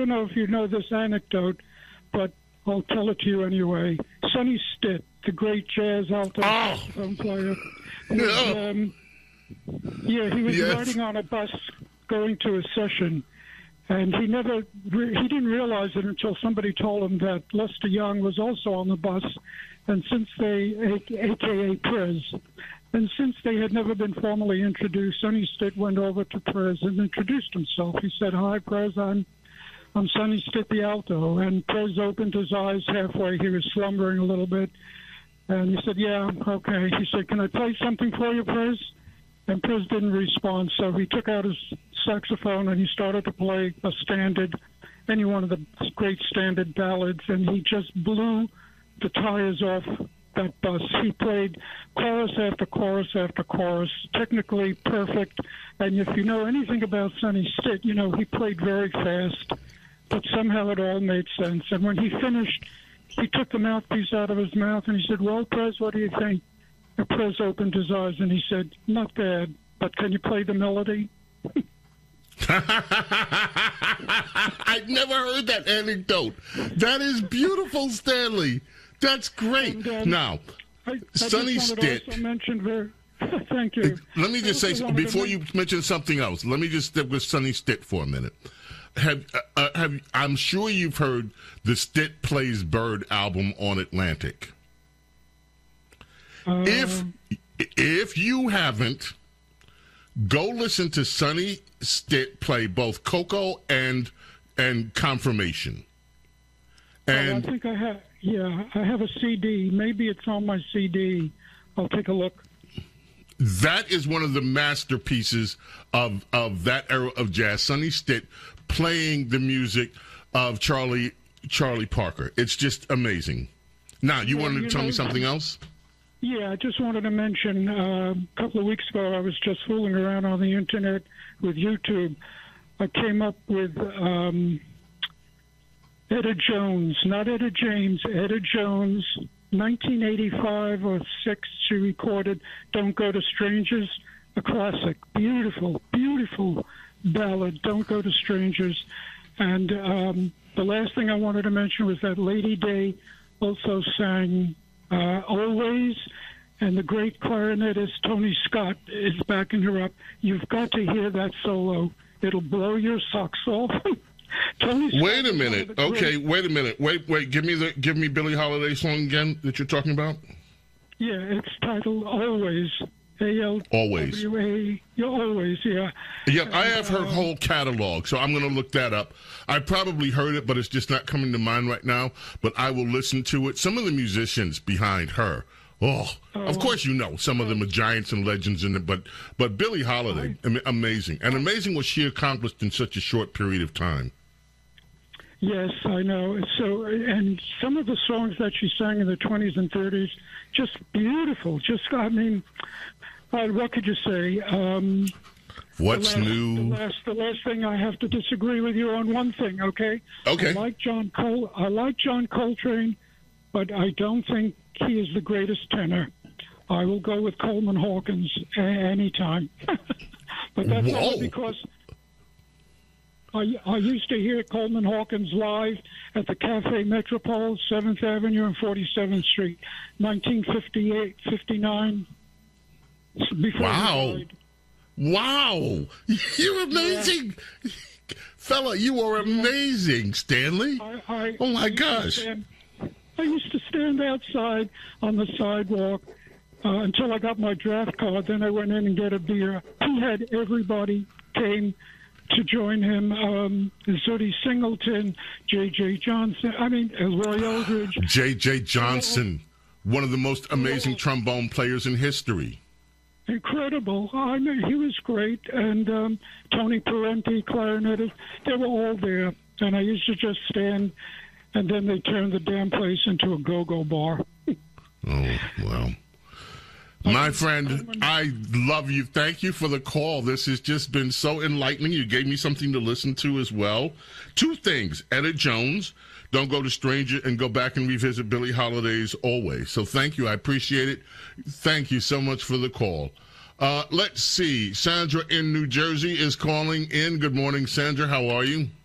don't know if you know this anecdote, but I'll tell it to you anyway. Sonny Stitt, the great jazz alto saxophone player, was, he was riding on a bus going to a session, and he didn't realize it until somebody told him that Lester Young was also on the bus, and since a.k.a. Prez. And since they had never been formally introduced, Sonny Stitt went over to Prez and introduced himself. He said, "Hi, Prez, I'm Sonny Stitt, the alto." And Prez opened his eyes halfway. He was slumbering a little bit. And he said, "Yeah, okay." He said, "Can I play something for you, Prez?" And Prez didn't respond, so he took out his saxophone and he started to play a standard, any one of the great standard ballads, and he just blew the tires off that bus. He played chorus after chorus after chorus, technically perfect. And if you know anything about Sonny Stitt, you know he played very fast, but somehow it all made sense. And when he finished, he took the mouthpiece out of his mouth and he said, "Well, Prez, what do you think?" And Prez opened his eyes and he said, "Not bad, but can you play the melody?" I've never heard that anecdote. That is beautiful, Stanley. That's great. Now, Sonny Stitt. Thank you. Let me just say, before you mention something else, let me just stick with Sonny Stitt for a minute. I'm sure you've heard the Stitt Plays Bird album on Atlantic. If you haven't, go listen to Sonny Stitt play both Coco and Confirmation. And I think I have. Yeah, I have a CD. Maybe it's on my CD. I'll take a look. That is one of the masterpieces of that era of jazz. Sonny Stitt playing the music of Charlie Parker. It's just amazing. Now, you wanted to tell me something else? Yeah, I just wanted to mention a couple of weeks ago I was just fooling around on the internet with YouTube. I came up with Etta Jones, not Etta James, Etta Jones, 1985 or 6, she recorded Don't Go to Strangers, a classic. Beautiful, beautiful ballad, Don't Go to Strangers. And the last thing I wanted to mention was that Lady Day also sang Always, and the great clarinetist Tony Scott is backing her up. You've got to hear that solo. It'll blow your socks off. Wait a minute. Okay, wait a minute. Wait. Give me Billie Holiday song again that you're talking about. Yeah, it's titled Always. Always. Always, yeah. Yeah, I have her whole catalog, so I'm going to look that up. I probably heard it, but it's just not coming to mind right now. But I will listen to it. Some of the musicians behind her. Of course you know some of them are giants and legends in it, but Billie Holiday, amazing. And amazing what she accomplished in such a short period of time. Yes, I know. So, and some of the songs that she sang in the 20s and 30s, just beautiful. Just, I mean, what could you say? What's new? The last thing, I have to disagree with you on one thing, okay? Okay. I like John Coltrane, but I don't think he is the greatest tenor. I will go with Coleman Hawkins anytime. But that's only because I used to hear Coleman Hawkins live at the Cafe Metropole, 7th Avenue and 47th Street, 1958, 59. Wow. Wow. You're amazing. Yeah. Fella, you are amazing, Stanley. Oh, my gosh. I used to stand outside on the sidewalk until I got my draft card. Then I went in and get a beer. He had everybody came to join him. Zooty Singleton, J.J. Johnson. I mean, Roy Eldridge. J.J. Johnson, one of the most amazing trombone players in history. Incredible. I mean, he was great. And Tony Parenti, clarinetist, they were all there. And I used to just stand, and then they turned the damn place into a go-go bar. Oh, well. My friend, I love you. Thank you for the call. This has just been so enlightening. You gave me something to listen to as well. Two things. Etta Jones, Don't Go to Stranger, and go back and revisit Billie Holiday's Always. So thank you. I appreciate it. Thank you so much for the call. Let's see. Sandra in New Jersey is calling in. Good morning, Sandra. How are you?